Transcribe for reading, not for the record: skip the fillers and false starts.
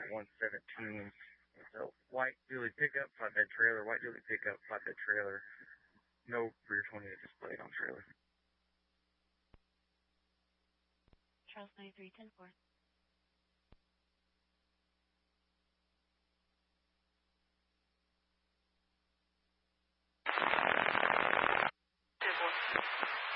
117. It's a white dually pickup, flatbed trailer, white dually pickup, flatbed trailer. No rear 28 displayed on trailer. Charles 93, 10-4.